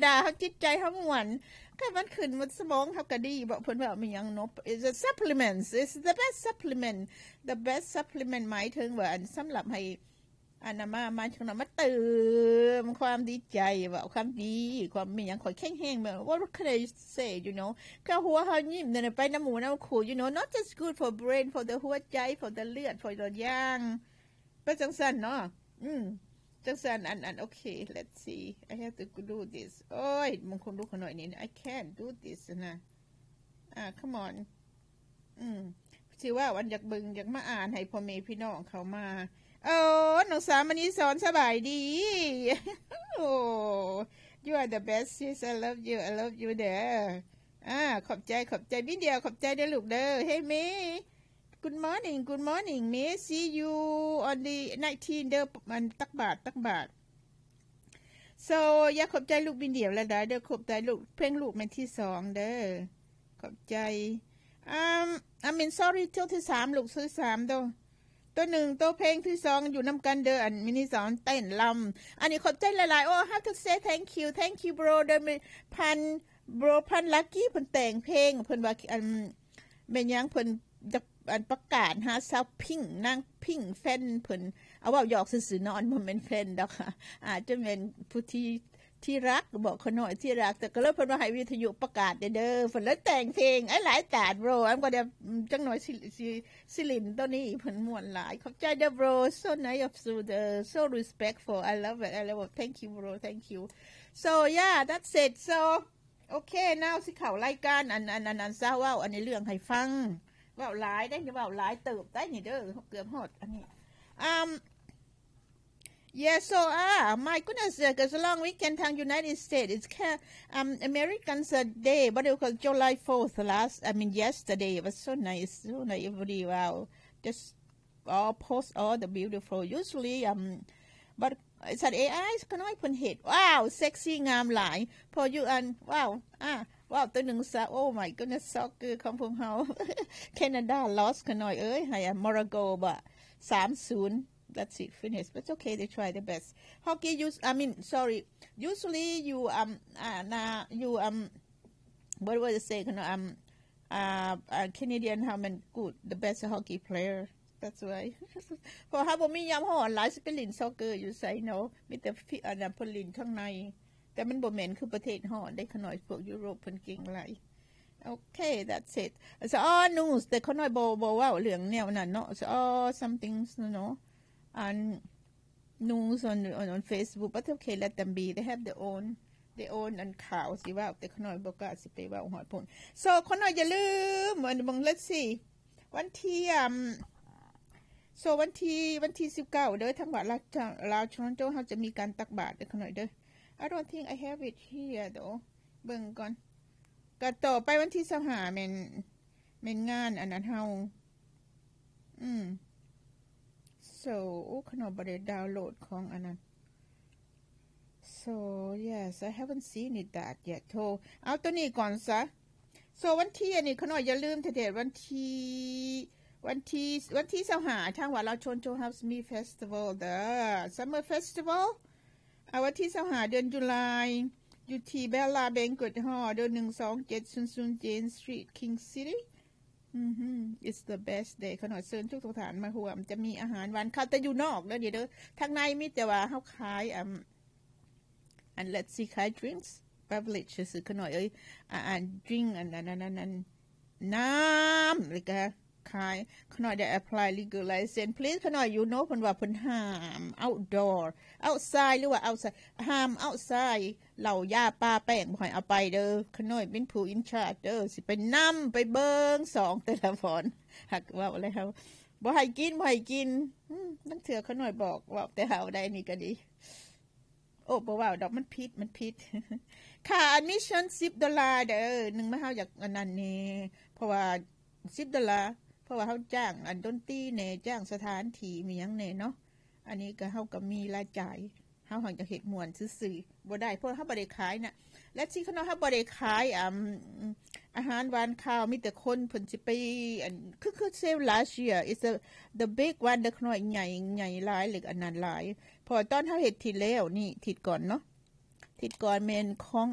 ดาเฮาจิตใจเฮาม่วนก็มันขึ้นมันสมองเฮาก็ดีบ่เพิ่นว่ามีหยังเนาะ is a supplements is the best supplement the best supplement หมายถึงว่าอันสำหรับให้อันน่ะมาจังนั้นมาเติมความดีใจว่าความดีความมีหยังข่อยแข็งแรงแบบ what can I say you know ก็หัวเฮายิ้มนั่นไปน้ำหมูน้ำขู่ you know not just good for brain for the หัวใจ for the เลือด for the ย่างเป็นจังซั่นเนาะจังซั่นอันโอเค let's see I have to do this โอ้ยบางคนดูขน่อยนี่ I can't do this นะcome on สิว่าวันอยากเบิ่งอยากมาอ่านให้พ่อแม่พี่น้องเขามาน้องสาวมณีสอนสบายดี you are the best sis I love you there ขอบใจพี่เดียวขอบใจเด้อลูกเด้อ Hey May good morning May see you on the 19 เด้อมันตักบาท so อยากขอบใจลูกบินเดียวแล้วเด้อขอบใจลูกเพลงลูกแม่ที่2เด้อขอบใจI mean sorry เที่ยวที่3ลูกซื้อ3เด้อตัว1ตัวเพลงที่2อยู่นำกันเด้ออันมินิสอนเต้นลำอันนี้ขอบใจหลายๆ have to say thank you bro เด้อพันลักกี้เพิ่นแต่งเพลงเพิ่นว่าแม่นยังเพิ่นจะอันประกาศหาสาวพิงนางพิงแฟนเพิ่นเอาว่าหยอกซื่อๆเนาะบ่แม่นแฟนดอกค่ะอาจจะเป็นผู้ที่รักบอกเขาหน่อยที่รักแต่ก็เลยเพิ่นว่าให้วิทยุประกาศเด้อเพิ่นเลยแต่งเพลงหลายตาด bro อันก็ได้จังหน่อยสิลินตัวนี้เพิ่นม่วนหลายขอบใจเด้อ bro so nice of you so respectful I love it thank you bro thank you so yeah that's it so okay now สิเข้ารายการอันซะว่าอันนี้เรื่องให้ฟังว่าหลายได้นี่ว่าหลายเติบได้นี่เด้อเกือบฮอดอันนี้Yeah, so my goodness, because a long weekend in United States, it's Americans Day, what do you call July 4th yesterday. It was so nice, everybody, wow, just all post all the beautiful. Usually, but it's an AI, can I put hit? Wow, sexy งามหลายพออยู่wow,ตัวหนึ่งซะ oh my goodness, soccer ของพวกเขา Canada lost กันหน่อยให้ Morocco บ่3-0That's it, finished. But it's okay, they try their best. Hockey usually you what was it say? Canadian how many good, the best hockey player. That's why. For how about me ยามฮ้อนหลายสิไปเล่น soccer อยู่ไสเนาะมีแต่เพิ่นเล่นข้างในแต่มันบ่แม่นคือประเทศฮ้อนได้ขน่อยพวกยุโรปเพิ่นเก่งหลาย Okay, that's it. So news แต่ขน่อยบ่เว้าเรื่องแนวนั้นเนาะ So something and news on Facebook, but okay, let them be. They have their own and ข่าวสิว่าแต่ขน่อยบ่กล้าสิไปเว้าฮอดพุ่น So ขน่อยอย่าลืมlet's see วันที่so วันที่19เด้อทั้งวัดลาวชอนโจเฮาจะมีการตักบาตรเด้อขน่อยเด้อ I don't think I have it here though เบิ่งก่อนก็ต่อไปวันที่25แม่นงานอันนั้นเฮาSo ขนมบ่ได้ดาวน์โหลดของอันนั้น So yes I haven't seen it that yet โทเอาตัวนี้ก่อนซะ So วันที่อันนี้ขน่อยอย่าลืมเถิดวันที่25ทางว่าเราชนโจเฮาส์มีเฟสติวัลSummer Festival วันที่25เดือนตุลาคมอยู่ที่ Bella Banquet Hall เดือน12700 Jane Street King City It's the best day ขน่อยเชิญทุกฐานมาร่วมจะมีอาหารหวานข้าวแต่อยู่นอกเด้อทางในมีแต่ว่าเฮาขายand let's see ขาย drinks beverage ซื่อขน่อยdrink อันนั้นน้ำแล้วก็ขายขน่อยได้ apply legal license please ขน่อย you know เพิ่นว่าเพิ่นห้าม outdoor outside หรือว่า outside ห้าม outside เหล้ายาป้าแป้งบ่ให้เอาไปเด้อขน่อยเป็นผู้ in charge เด้อสิไปนำไปเบิ่ง2แต่ละฝนหักว่าแล้วบ่ให้กินนั่นเถื่อขน่อยบอกว่าแต่เฮาได้นี่ก็ดีโอ้บ่ว่าดอกมันผิดค่า admission $10เด้อนึงมาเฮาอยากอันนั้นนี่เพราะว่า$10เพราะว่าเฮาจ้างอันดนตรีแน่จ้างสถานที่มีหยังแน่เนาะอันนี้ก็เฮาก็มีรายจ่ายเฮาจะเฮ็ดม่วนซื่อๆบ่ได้เพราะเฮาบ่ได้ขายน่ะและที่เขาเนาะเฮาบ่ได้ขายอาหารหวานข้าวมีแต่คนเพิ่นสิไปคือ same last year is the big one เด็กน้อยใหญ่หลายเลยอันนั้นหลายพอตอนเฮาเฮ็ดที่แล้วนี่ทิศก่อนเนาะทิศก่อนแม่นของ